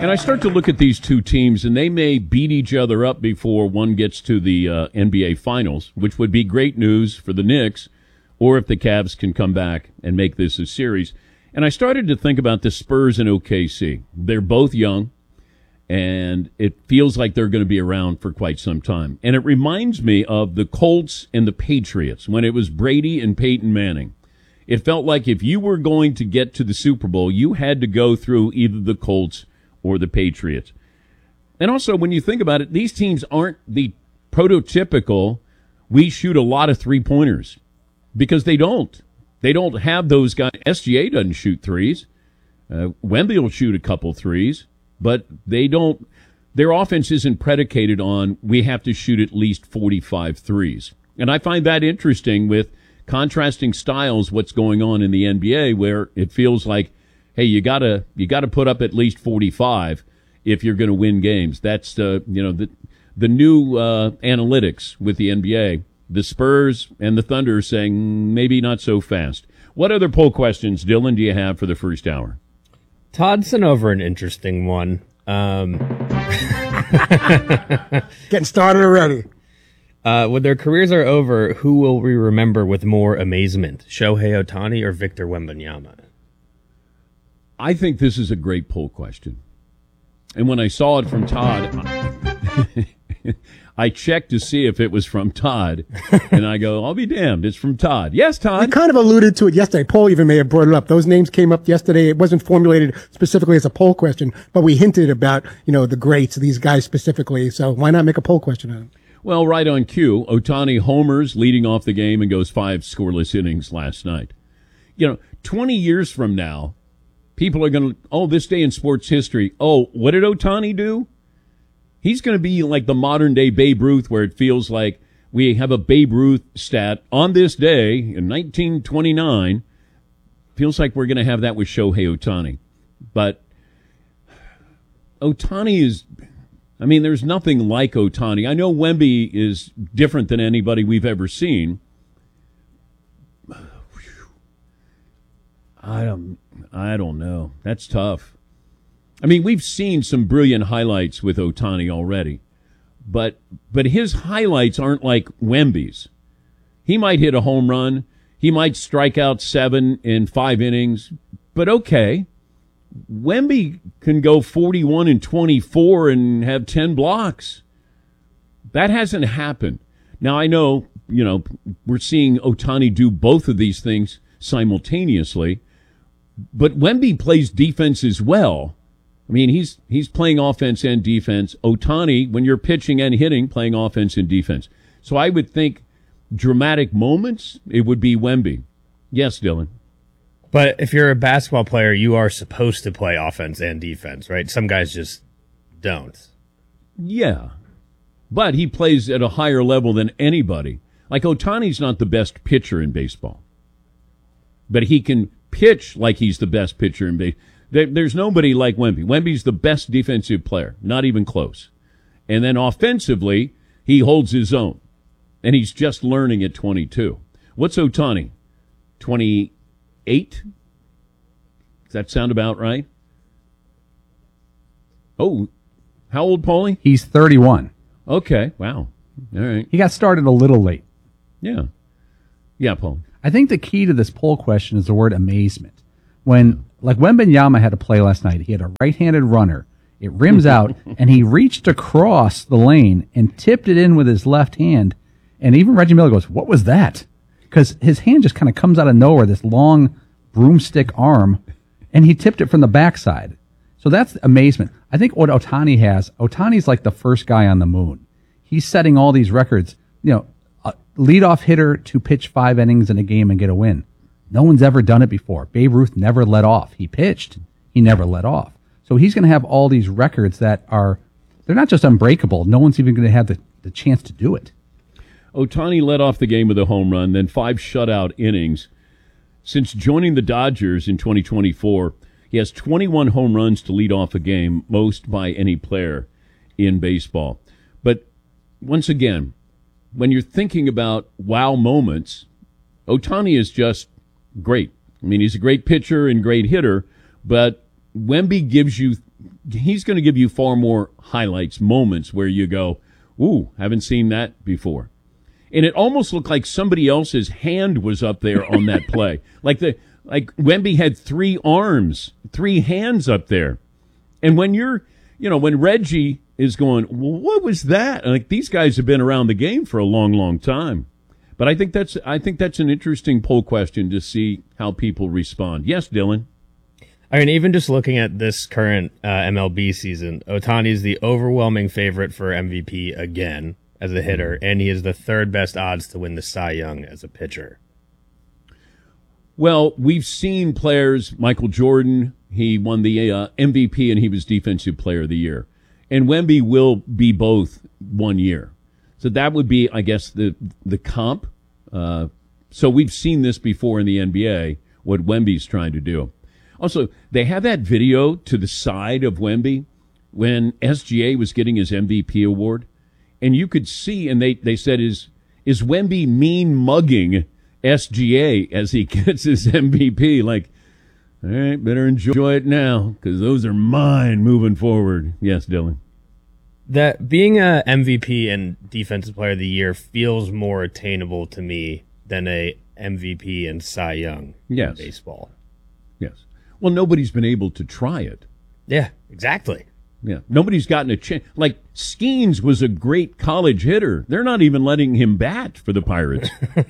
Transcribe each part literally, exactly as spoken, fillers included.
And I start to look at these two teams, and they may beat each other up before one gets to the uh, N B A Finals, which would be great news for the Knicks, or if the Cavs can come back and make this a series. And I started to think about the Spurs and O K C. They're both young, and it feels like they're going to be around for quite some time. And it reminds me of the Colts and the Patriots when it was Brady and Peyton Manning. It felt like if you were going to get to the Super Bowl, you had to go through either the Colts or the Patriots. And also, when you think about it, these teams aren't the prototypical, we shoot a lot of three-pointers, because they don't. They don't have those guys. S G A doesn't shoot threes. Uh, Wemby will shoot a couple threes, but they don't. Their offense isn't predicated on we have to shoot at least forty-five threes. And I find that interesting with contrasting styles, what's going on in the N B A, where it feels like, hey, you gotta you gotta put up at least forty-five if you're going to win games. That's uh, you know the the new uh, analytics with the N B A. The Spurs and the Thunder are saying maybe not so fast. What other poll questions, Dylan, do you have for the first hour? Todd sent over an interesting one. Um, Getting started already. Uh, when their careers are over, who will we remember with more amazement? Shohei Ohtani or Victor Wembanyama? I think this is a great poll question. And when I saw it from Todd, I, I checked to see if it was from Todd. And I go, I'll be damned, it's from Todd. Yes, Todd. We kind of alluded to it yesterday. Paul even may have brought it up. Those names came up yesterday. It wasn't formulated specifically as a poll question, but we hinted about, you know, the greats, these guys specifically. So why not make a poll question on it? Well, right on cue, Ohtani homers leading off the game and goes five scoreless innings last night. You know, twenty years from now, people are going to, oh, this day in sports history, oh, what did Ohtani do? He's going to be like the modern-day Babe Ruth, where it feels like we have a Babe Ruth stat on this day in nineteen twenty-nine. Feels like we're going to have that with Shohei Ohtani. But Ohtani is, I mean, there's nothing like Ohtani. I know Wemby is different than anybody we've ever seen. I don't, I don't know. That's tough. I mean, we've seen some brilliant highlights with Ohtani already, but but his highlights aren't like Wemby's. He might hit a home run. He might strike out seven in five innings, but okay. Wemby can go forty-one and twenty-four and have ten blocks. That hasn't happened. Now, I know, you know, we're seeing Ohtani do both of these things simultaneously, but Wemby plays defense as well. I mean, he's he's playing offense and defense. Ohtani, when you're pitching and hitting, playing offense and defense. So I would think dramatic moments, it would be Wemby. Yes, Dylan. But if you're a basketball player, you are supposed to play offense and defense, right? Some guys just don't. Yeah. But he plays at a higher level than anybody. Like, Ohtani's not the best pitcher in baseball. But he can pitch like he's the best pitcher in baseball. There, there's nobody like Wemby. Wemby's the best defensive player, not even close. And then offensively, he holds his own. And he's just learning at twenty-two. What's Ohtani? twenty-eight? Does that sound about right? Oh, how old, Paulie? He's thirty-one. Okay, wow. All right. He got started a little late. Yeah. Yeah, Paul. I think the key to this poll question is the word amazement. When, like Wembanyama had to play last night, he had a right-handed runner. It rims out, and he reached across the lane and tipped it in with his left hand. And even Reggie Miller goes, what was that? Because his hand just kind of comes out of nowhere, this long broomstick arm, and he tipped it from the backside. So that's amazement. I think what Ohtani has, Ohtani's like the first guy on the moon. He's setting all these records. You know, a leadoff hitter to pitch five innings in a game and get a win. No one's ever done it before. Babe Ruth never let off. He pitched. He never let off. So he's going to have all these records that are, they're not just unbreakable. No one's even going to have the, the chance to do it. Ohtani led off the game with a home run, then five shutout innings. Since joining the Dodgers in twenty twenty-four, he has twenty-one home runs to lead off a game, most by any player in baseball. But once again, when you're thinking about wow moments, Ohtani is just great. I mean, he's a great pitcher and great hitter, but Wemby gives you he's going to give you far more highlights, moments where you go, ooh, haven't seen that before. And it almost looked like somebody else's hand was up there on that play. Like the like Wemby had three arms, three hands up there. And when you're, you know, when Reggie is going, well, what was that? Like, these guys have been around the game for a long, long time. But I think that's I think that's an interesting poll question to see how people respond. Yes, Dylan? I mean, even just looking at this current uh, M L B season, Ohtani is the overwhelming favorite for M V P again as a hitter, and he is the third best odds to win the Cy Young as a pitcher. Well, we've seen players, Michael Jordan, he won the uh, M V P and he was Defensive Player of the Year. And Wemby will be both one year. So that would be, I guess, the the comp. Uh, so we've seen this before in the N B A, what Wemby's trying to do. Also, they have that video to the side of Wemby when S G A was getting his M V P award. And you could see, and they, they said, is is Wemby mean mugging S G A as he gets his M V P? Like, all right, better enjoy it now, because those are mine moving forward. Yes, Dylan. That being a M V P and Defensive Player of the Year feels more attainable to me than a M V P and Cy Young Yes. in baseball. Yes. Well, nobody's been able to try it. Yeah, exactly. Yeah. Nobody's gotten a chance. Like, Skeens was a great college hitter. They're not even letting him bat for the Pirates.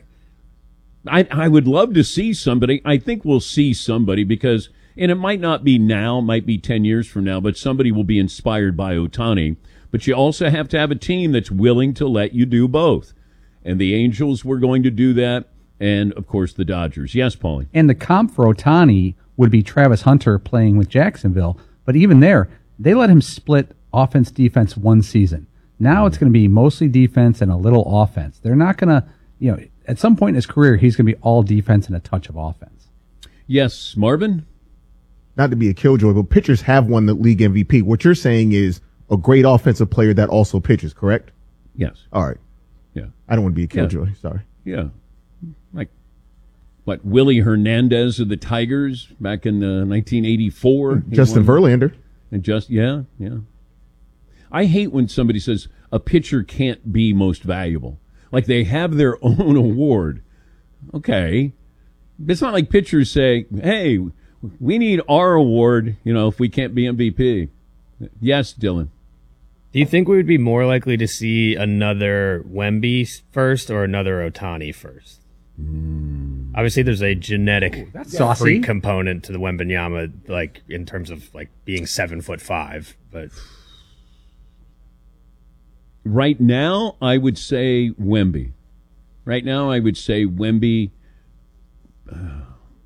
I, I would love to see somebody. I think we'll see somebody because, and it might not be now, might be ten years from now, but somebody will be inspired by Ohtani. But you also have to have a team that's willing to let you do both. And the Angels were going to do that. And, of course, the Dodgers. Yes, Paulie? And the comp for Ohtani would be Travis Hunter playing with Jacksonville. But even there, they let him split offense, defense one season. Now it's going to be mostly defense and a little offense. They're not going to, you know, at some point in his career, he's going to be all defense and a touch of offense. Yes, Marvin? Not to be a killjoy, but pitchers have won the league M V P. What you're saying is a great offensive player that also pitches, correct? Yes. All right. Yeah. I don't want to be a killjoy. Sorry. Yeah. Like, what, Willie Hernandez of the Tigers back in uh, nineteen eighty-four? Justin Verlander. And just, yeah, yeah. I hate when somebody says a pitcher can't be most valuable. Like they have their own award. Okay. It's not like pitchers say, hey, we need our award, you know, if we can't be M V P. Yes, Dylan. Do you think we would be more likely to see another Wemby first or another Ohtani first? Mm. Obviously, there's a genetic That's saucy. freak component to the Wembanyama, like in terms of like being seven foot five. But right now, I would say Wemby. Right now, I would say Wemby. Uh,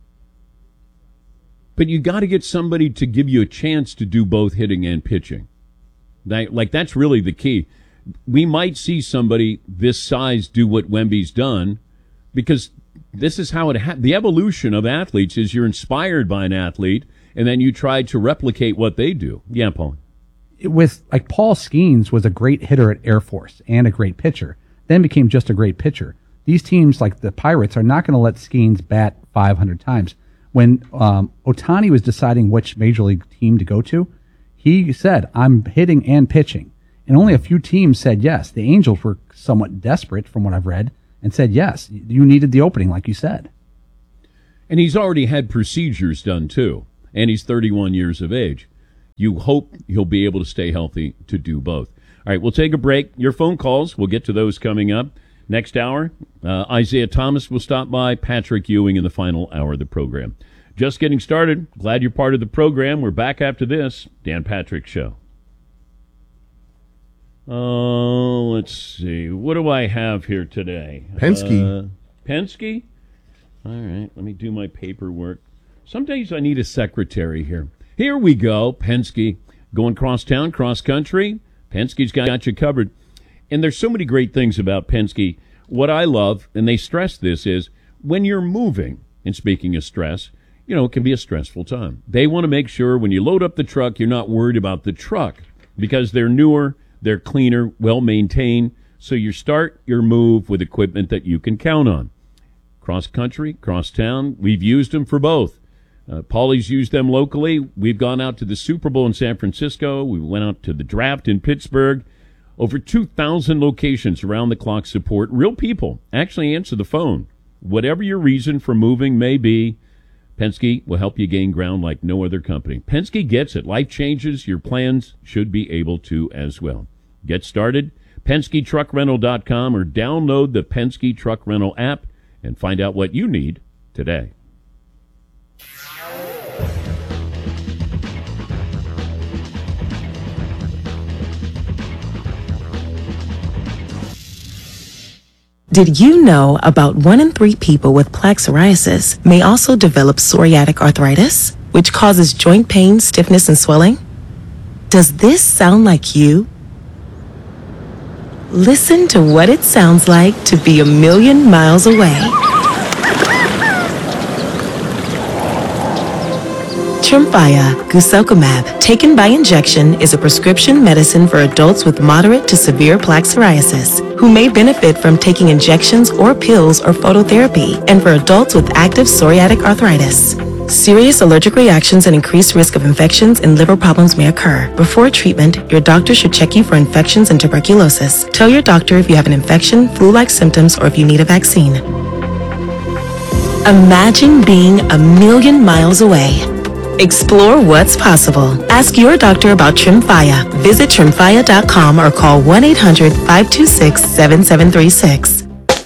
but you got to get somebody to give you a chance to do both hitting and pitching. That, like, that's really the key. We might see somebody this size do what Wemby's done because this is how it ha- the evolution of athletes is you're inspired by an athlete and then you try to replicate what they do. Yeah, Paul. With like Paul Skeens was a great hitter at Air Force and a great pitcher, then became just a great pitcher. These teams like the Pirates are not going to let Skeens bat five hundred times. When um, Ohtani was deciding which major league team to go to, he said, I'm hitting and pitching. And only a few teams said yes. The Angels were somewhat desperate, from what I've read, and said yes. You needed the opening, like you said. And he's already had procedures done, too. And he's thirty-one years of age. You hope he'll be able to stay healthy to do both. All right, we'll take a break. Your phone calls, we'll get to those coming up. Next hour, uh, Isaiah Thomas will stop by, Patrick Ewing in the final hour of the program. Just getting started. Glad you're part of the program. We're back after this. Dan Patrick Show. Oh, uh, let's see. What do I have here today? Penske. Uh, Penske? All right, let me do my paperwork. Some days I need a secretary here. Here we go. Penske going cross town, cross country. Penske's got you covered. And there's so many great things about Penske. What I love, and they stress this, is when you're moving, and speaking of stress, you know, it can be a stressful time. They want to make sure when you load up the truck, you're not worried about the truck because they're newer, they're cleaner, well-maintained. So you start your move with equipment that you can count on. Cross country, cross town, we've used them for both. Uh, Paulie's used them locally. We've gone out to the Super Bowl in San Francisco. We went out to the draft in Pittsburgh. Over two thousand locations around the clock support. Real people actually answer the phone. Whatever your reason for moving may be, Penske will help you gain ground like no other company. Penske gets it. Life changes. Your plans should be able to as well. Get started. Penske Truck Rental dot com or download the Penske Truck Rental app and find out what you need today. Did you know about one in three people with plaque psoriasis may also develop psoriatic arthritis, which causes joint pain, stiffness, and swelling? Does this sound like you? Listen to what it sounds like to be a million miles away. Tremfya guselkumab, taken by injection, is a prescription medicine for adults with moderate to severe plaque psoriasis who may benefit from taking injections or pills or phototherapy, and for adults with active psoriatic arthritis. Serious allergic reactions and increased risk of infections and liver problems may occur. Before treatment, your doctor should check you for infections and tuberculosis. Tell your doctor if you have an infection, flu-like symptoms, or if you need a vaccine. Imagine being a million miles away. Explore what's possible. Ask your doctor about Tremfya. Visit Tremfya dot com or call one eight hundred five two six seven seven three six.